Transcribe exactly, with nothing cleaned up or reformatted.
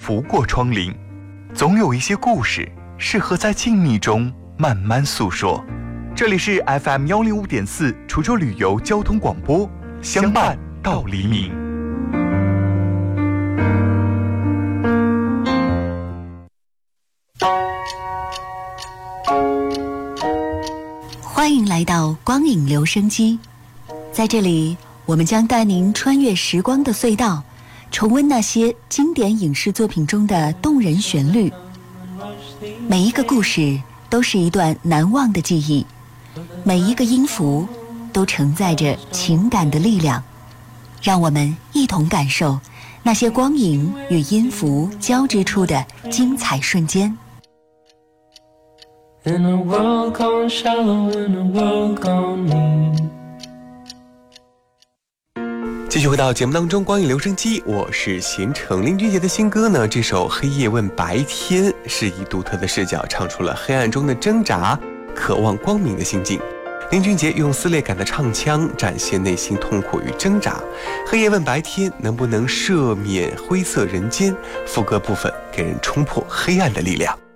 拂过窗棂，总有一些故事适合在静谧中慢慢诉说。这里是 F M 一零五点四滁州旅游交通广播，相伴到黎明。 欢迎来到光影留声机，在这里我们将带您穿越时光的隧道，重温那些经典影视作品中的动人旋律。每一个故事都是一段难忘的记忆，每一个音符都承载着情感的力量。让我们一同感受那些光影与音符交织出的精彩瞬间。 In a world gone shallow, in a world gone mean。 继续回到节目当中，光影留声机，我是贤成。林俊杰的新歌呢，这首《黑夜问白天》是以独特的视角唱出了黑暗中的挣扎，渴望光明的心境。林俊杰用撕裂感的唱腔展现内心痛苦与挣扎。黑夜问白天，能不能赦免灰色人间？副歌部分给人冲破黑暗的力量。